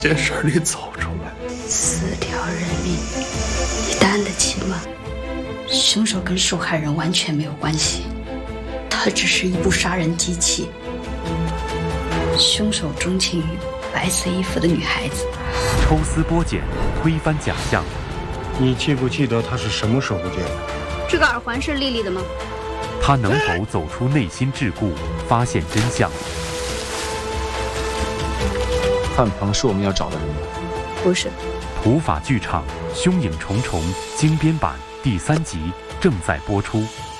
这事儿里走出来。 4条人命，你担得起吗？凶手跟受害人完全没有关系，他只是一部杀人机器。凶手钟情于白色衣服的女孩子。 抽丝剥茧，推翻假象。 你记不记得他是什么时候见的？ 这个耳环是丽丽的吗？ 他能否走出内心桎梏，发现真相？ 汉鹏是我们要找的人吗？ 不是。 普法剧场《凶影重重》精编版第3集正在播出。